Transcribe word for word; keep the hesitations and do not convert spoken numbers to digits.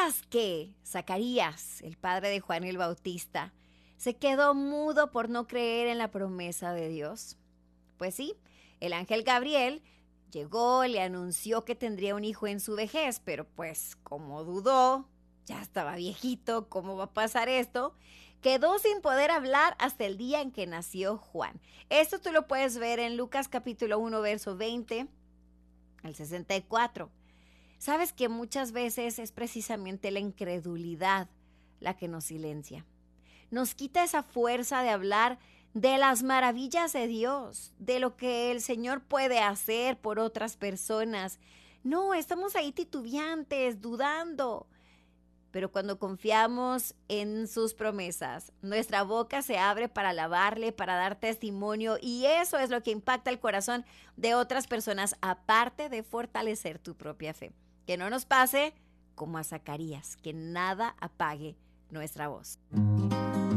¿Sabías que Zacarías, el padre de Juan el Bautista, se quedó mudo por no creer en la promesa de Dios? Pues sí, el ángel Gabriel llegó, le anunció que tendría un hijo en su vejez, pero pues como dudó, ya estaba viejito, ¿cómo va a pasar esto? Quedó sin poder hablar hasta el día en que nació Juan. Esto tú lo puedes ver en Lucas capítulo uno, verso veinte al sesenta y cuatro. Sabes que muchas veces es precisamente la incredulidad la que nos silencia. Nos quita esa fuerza de hablar de las maravillas de Dios, de lo que el Señor puede hacer por otras personas. No, estamos ahí titubeantes, dudando. Pero cuando confiamos en sus promesas, nuestra boca se abre para alabarle, para dar testimonio, y eso es lo que impacta el corazón de otras personas, aparte de fortalecer tu propia fe. Que no nos pase como a Zacarías, que nada apague nuestra voz.